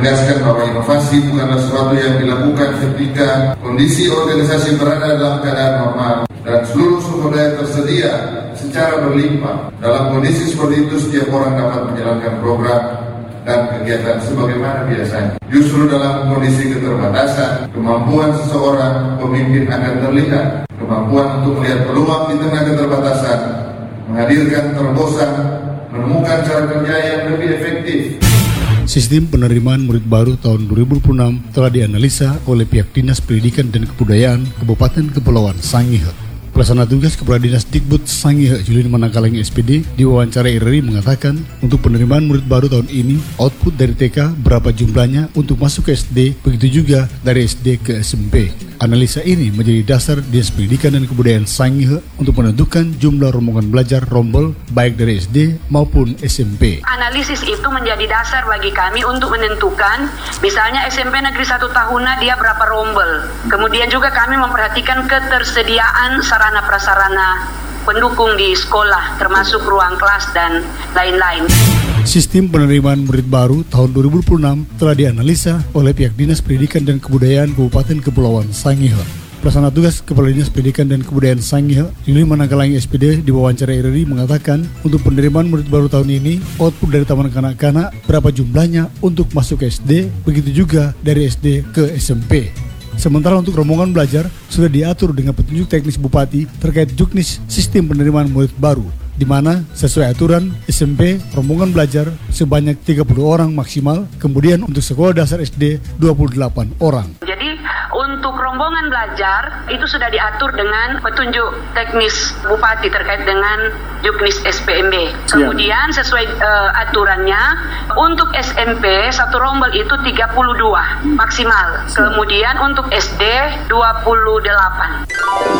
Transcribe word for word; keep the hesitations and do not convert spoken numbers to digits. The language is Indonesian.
menegaskan bahwa inovasi bukanlah sesuatu yang dilakukan ketika kondisi organisasi berada dalam keadaan normal dan seluruh sumber daya tersedia secara berlimpah. Dalam kondisi seperti itu, setiap orang dapat menjalankan program dan kegiatan sebagaimana biasanya. Justru dalam kondisi keterbatasan, kemampuan seseorang pemimpin akan terlihat. Kemampuan untuk melihat peluang di tengah keterbatasan, menghadirkan terobosan, menemukan cara kerja yang lebih efektif. Sistem penerimaan murid baru tahun dua ribu dua puluh enam telah dianalisa oleh pihak Dinas Pendidikan dan Kebudayaan Kabupaten Kepulauan Sangihe. Pelaksana tugas Kepala Dinas Dikbud Sangihe Julin Manakalangi S P D diwawancara R R I mengatakan untuk penerimaan murid baru tahun ini output dari T K berapa jumlahnya untuk masuk ke S D, begitu juga dari S D ke S M P. Analisa ini menjadi dasar Dinas Pendidikan dan Kebudayaan Sangihe untuk menentukan jumlah rombongan belajar rombel baik dari S D maupun S M P. Analisis itu menjadi dasar bagi kami untuk menentukan misalnya S M P negeri satu tahunnya dia berapa rombel. Kemudian juga kami memperhatikan ketersediaan sarana prasarana pendukung di sekolah termasuk ruang kelas dan lain-lain. Sistem penerimaan murid baru tahun dua ribu dua puluh enam telah dianalisa oleh pihak Dinas Pendidikan dan Kebudayaan Kabupaten Kepulauan Sangihe. Pelaksana tugas Kepala Dinas Pendidikan dan Kebudayaan Sangihe Julin Manakalangi S P D diwawancara R R I mengatakan untuk penerimaan murid baru tahun ini output dari taman kanak-kanak berapa jumlahnya untuk masuk ke S D, begitu juga dari S D ke S M P. Sementara untuk rombongan belajar sudah diatur dengan petunjuk teknis Bupati terkait juknis sistem penerimaan murid baru, di mana sesuai aturan S M P rombongan belajar sebanyak tiga puluh orang maksimal, kemudian untuk sekolah dasar S D dua puluh delapan orang. Jadi untuk rombongan belajar itu sudah diatur dengan petunjuk teknis Bupati terkait dengan juknis S P M B. Kemudian sesuai uh, aturannya untuk S M P satu rombel itu tiga puluh dua maksimal. Kemudian untuk S D dua puluh delapan.